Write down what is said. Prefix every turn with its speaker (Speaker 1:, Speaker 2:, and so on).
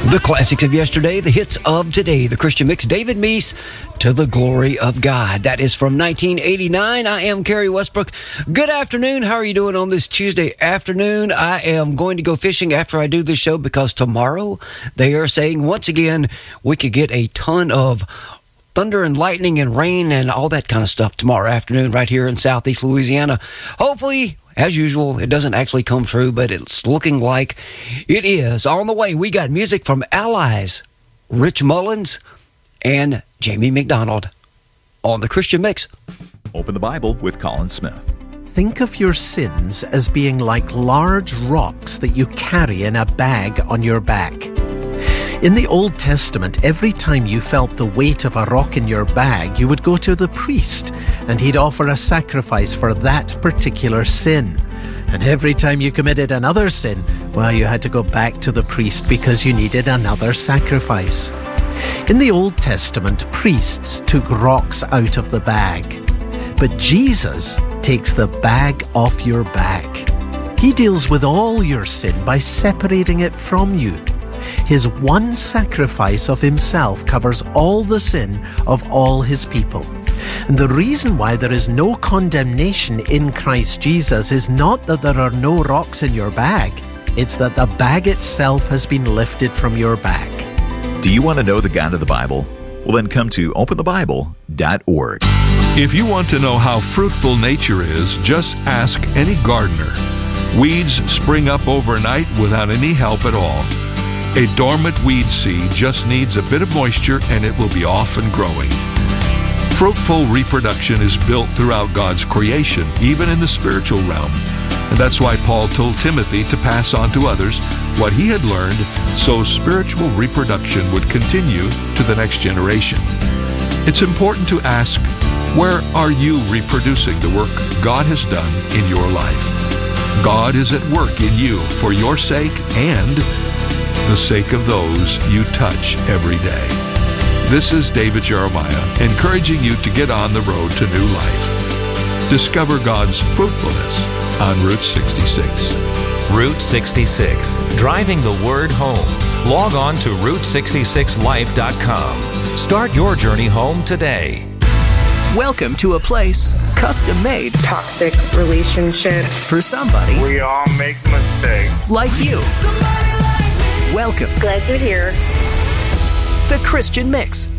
Speaker 1: The classics of yesterday, the hits of today, the Christian Mix, David Meese, To the Glory of God. That is from 1989. I am Kerry Westbrook. Good afternoon. How are you doing on this Tuesday afternoon? I am going to go fishing after I do this show because tomorrow they are saying once again we could get a ton of thunder and lightning and rain and all that kind of stuff tomorrow afternoon right here in Southeast Louisiana. Hopefully, as usual, it doesn't actually come true, but it's looking like it is. On the way, we got music from Allies, Rich Mullins, and Jamie McDonald on the Christian Mix.
Speaker 2: Open the Bible with Colin Smith.
Speaker 3: Think of your sins as being like large rocks that you carry in a bag on your back. In the Old Testament, every time you felt the weight of a rock in your bag, you would go to the priest, and he'd offer a sacrifice for that particular sin. And every time you committed another sin, well, you had to go back to the priest because you needed another sacrifice. In the Old Testament, priests took rocks out of the bag. But Jesus takes the bag off your back. He deals with all your sin by separating it from you. His one sacrifice of himself covers all the sin of all his people. And the reason why there is no condemnation in Christ Jesus is not that there are no rocks in your bag. It's that the bag itself has been lifted from your back.
Speaker 2: Do you want to know the God of the Bible? Well, then come to openthebible.org.
Speaker 4: If you want to know how fruitful nature is, just ask any gardener. Weeds spring up overnight without any help at all. A dormant weed seed just needs a bit of moisture and it will be off and growing. Fruitful reproduction is built throughout God's creation, even in the spiritual realm. And that's why Paul told Timothy to pass on to others what he had learned so spiritual reproduction would continue to the next generation. It's important to ask, where are you reproducing the work God has done in your life? God is at work in you for your sake and the sake of those you touch every day. This is David Jeremiah, encouraging you to get on the road to new life. Discover God's fruitfulness on Route 66.
Speaker 5: Route 66, driving the word home. Log on to Route66Life.com. Start your journey home today.
Speaker 6: Welcome to a place custom-made
Speaker 7: toxic relationship
Speaker 6: for somebody.
Speaker 8: We all make mistakes.
Speaker 6: Like you. Welcome.
Speaker 7: Glad you're here.
Speaker 6: The Christian Mix.